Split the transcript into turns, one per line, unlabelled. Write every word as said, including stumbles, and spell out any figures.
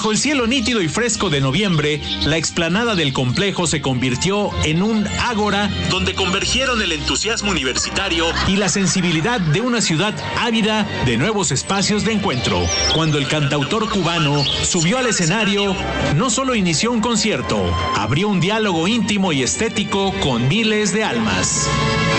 Bajo el cielo nítido y fresco de noviembre, la explanada del complejo se convirtió en un ágora donde convergieron el entusiasmo universitario y la sensibilidad de una ciudad ávida de nuevos espacios de encuentro. Cuando el cantautor cubano subió al escenario, no solo inició un concierto, abrió un diálogo íntimo y estético con miles de almas.